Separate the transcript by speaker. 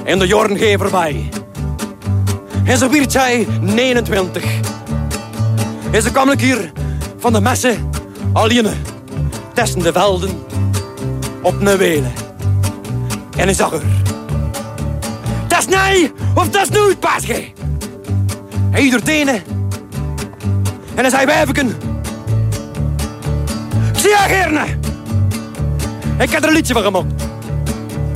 Speaker 1: in de Jorngeverbaai. En zo werd zij 29. En ze kwam hier van de messen alleen tussen de velden op een welen. En hij zag haar. Dat is nee of dat is nooit, paasje. Hij doet ene. En hij zei, wijfeken. Ik zie je gerne. Ik heb er een liedje van gemaakt.